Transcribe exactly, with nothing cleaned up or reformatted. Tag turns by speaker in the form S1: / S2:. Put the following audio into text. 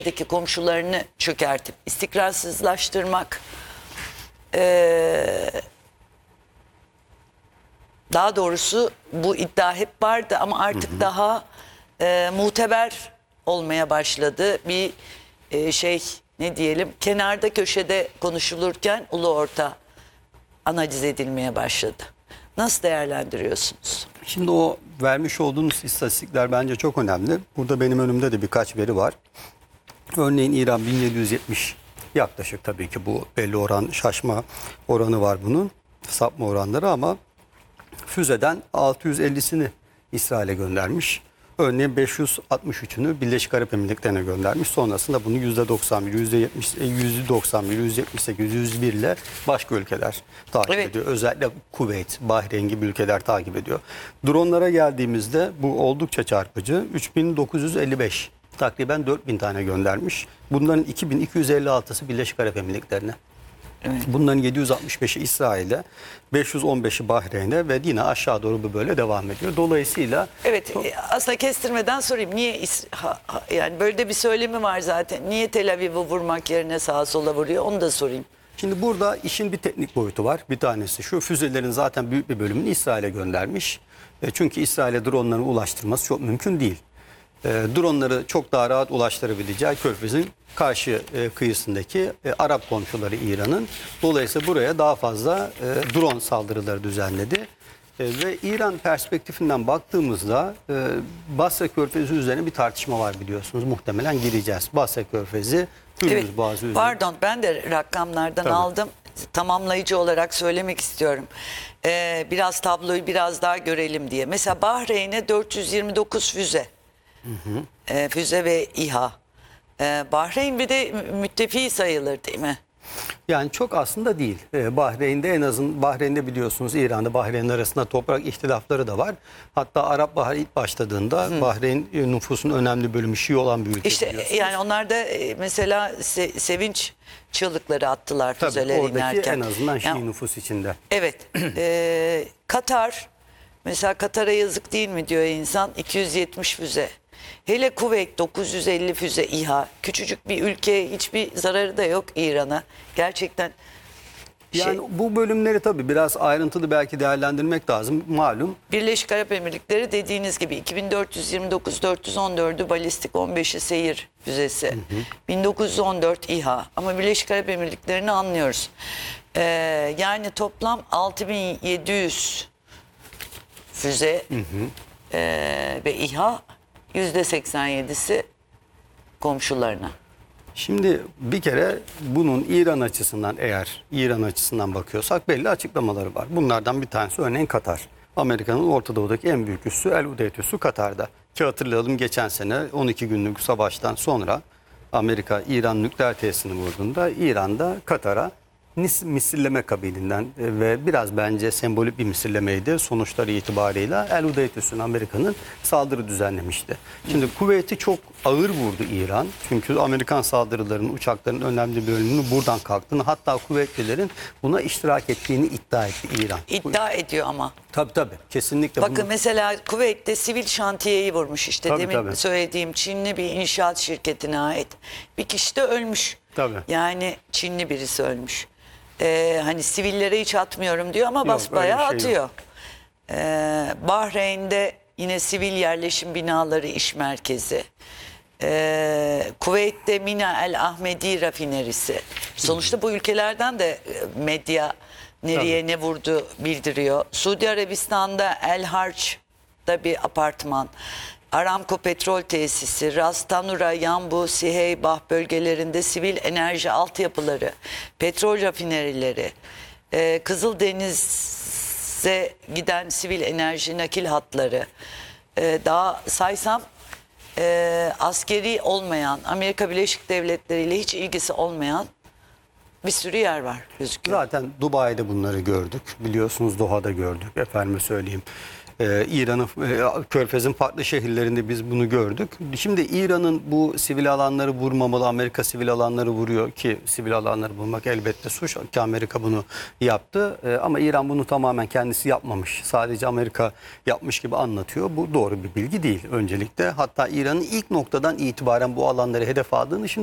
S1: Suriye'deki komşularını çökertip istikrarsızlaştırmak, ee, daha doğrusu bu iddia hep vardı ama artık hı hı. daha e, muteber olmaya başladı. Bir e, şey ne diyelim, kenarda köşede konuşulurken ulu orta analiz edilmeye başladı. Nasıl değerlendiriyorsunuz?
S2: Şimdi o vermiş olduğunuz istatistikler bence çok önemli. Burada benim önümde de birkaç veri var. Örneğin İran bin yedi yüz yetmiş, yaklaşık tabii ki bu belli oran, şaşma oranı var bunun, sapma oranları, ama füzeden altı yüz ellisini İsrail'e göndermiş. Örneğin beş yüz altmış üçünü Birleşik Arap Emirlikleri'ne göndermiş. Sonrasında bunu yüzde doksan bir, yüzde yetmiş, yüzde doksan bir, yüzde yetmiş sekiz, yüz bir ile başka ülkeler takip evet. ediyor. Özellikle Kuveyt, Bahreyn gibi ülkeler takip ediyor. Dronlara geldiğimizde bu oldukça çarpıcı. üç bin dokuz yüz elli beş, takriben dört bin tane göndermiş. Bunların iki bin iki yüz elli altısı Birleşik Arap Emirlikleri'ne. Evet. Bunların yedi yüz altmış beşi İsrail'e, beş yüz on beşi Bahreyn'e ve yine aşağı doğru bu böyle devam ediyor. Dolayısıyla
S1: evet, aslında kestirmeden sorayım, niye ha, ha, yani böyle de bir söylemi var zaten. Niye Tel Aviv'i vurmak yerine sağa sola vuruyor? Onu da sorayım.
S2: Şimdi burada işin bir teknik boyutu var. Bir tanesi şu: füzelerin zaten büyük bir bölümünü İsrail'e göndermiş. E, çünkü İsrail'e dronları ulaştırması çok mümkün değil. E, dronları çok daha rahat ulaştırabileceği Körfez'in karşı e, kıyısındaki e, Arap komşuları İran'ın. Dolayısıyla buraya daha fazla e, drone saldırıları düzenledi. E, ve İran perspektifinden baktığımızda e, Basra Körfezi üzerine bir tartışma var, biliyorsunuz. Muhtemelen gireceğiz. Basra Körfezi, Hürmüz
S1: evet,
S2: Boğazı üzerine.
S1: Pardon, ben de rakamlardan Tabii. aldım. Tamamlayıcı olarak söylemek istiyorum. Ee, biraz tabloyu biraz daha görelim diye. Mesela Bahreyn'e dört yüz yirmi dokuz füze. Hı hı. E, füze ve İHA. E, Bahreyn bir de müttefiki sayılır değil mi?
S2: Yani çok aslında değil. Ee, Bahreyn'de en azın Bahreyn'de biliyorsunuz İran'da Bahreyn arasında toprak ihtilafları da var. Hatta Arap Baharı ilk başladığında Hı. Bahreyn nüfusun önemli bölümü Şii olan bir ülke.
S1: İşte yani onlar da mesela se sevinç çığlıkları attılar füzeler
S2: Tabii, oradaki
S1: inerken.
S2: en azından Şii
S1: yani,
S2: nüfus içinde.
S1: Evet. e, Katar mesela, Katar'a yazık değil mi diyor insan, iki yüz yetmiş füze. Hele Kuveyt dokuz yüz elli füze İHA. Küçücük bir ülke, hiçbir zararı da yok İran'a. Gerçekten şey,
S2: yani bu bölümleri tabii biraz ayrıntılı belki değerlendirmek lazım. Malum
S1: Birleşik Arap Emirlikleri dediğiniz gibi iki bin dört yüz yirmi dokuz, dört yüz on dördü balistik, on beşi seyir füzesi. Hı hı. bin dokuz yüz on dört İHA. Ama Birleşik Arap Emirlikleri'ni anlıyoruz. Ee, yani toplam altı bin yedi yüz füze hı hı. E, ve İHA, yüzde seksen yedisi komşularına.
S2: Şimdi bir kere bunun İran açısından, eğer İran açısından bakıyorsak belli açıklamaları var. Bunlardan bir tanesi örneğin Katar. Amerika'nın Orta Doğu'daki en büyük üssü, El Udeyd üssü Katar'da. Ki hatırlayalım, geçen sene on iki günlük savaştan sonra Amerika İran nükleer tesisini vurduğunda İran'da Katar'a misilleme kabilinden ve biraz bence sembolik bir misillemeydi sonuçları itibarıyla, El Udeyd üssüne Amerika'nın saldırı düzenlemişti. Şimdi Kuveyt'i çok ağır vurdu İran. Çünkü Amerikan saldırılarının, uçakların önemli bir bölümünün buradan kalktığını, hatta Kuveytlilerin buna iştirak ettiğini iddia etti İran.
S1: İddia ediyor ama.
S2: Tabii tabii, kesinlikle.
S1: Bakın
S2: bunu...
S1: mesela Kuveyt'te sivil şantiyeyi vurmuş, işte
S2: tabii,
S1: demin
S2: tabii.
S1: söylediğim Çinli bir inşaat şirketine ait. Bir kişi de ölmüş.
S2: Tabii. Yani
S1: Çinli birisi ölmüş. Ee, hani sivillere hiç atmıyorum diyor ama basbayağı şey atıyor. Ee, Bahreyn'de yine sivil yerleşim binaları, iş merkezi. Ee, Kuveyt'te Mina El Ahmedi rafinerisi. Sonuçta bu ülkelerden de medya nereye Tabii. ne vurdu bildiriyor. Suudi Arabistan'da El Harç'ta bir apartman. Aramco petrol tesisi, Ras Tanura, Yanbu, Siheybah bölgelerinde sivil enerji altyapıları, petrol rafinerileri, e, Kızıldeniz'e giden sivil enerji nakil hatları, e, daha saysam e, askeri olmayan, Amerika Birleşik Devletleri ile hiç ilgisi olmayan bir sürü yer var gözüküyor.
S2: Zaten Dubai'de bunları gördük. Biliyorsunuz Doha'da gördük. Efendime söyleyeyim. Ee, İran'ın, e, Körfez'in farklı şehirlerinde biz bunu gördük. Şimdi İran'ın bu sivil alanları vurmamalı, Amerika sivil alanları vuruyor ki sivil alanları vurmak elbette suç ki Amerika bunu yaptı. Ee, ama İran bunu tamamen kendisi yapmamış. Sadece Amerika yapmış gibi anlatıyor. Bu doğru bir bilgi değil öncelikle. Hatta İran'ın ilk noktadan itibaren bu alanları hedef aldığını şimdi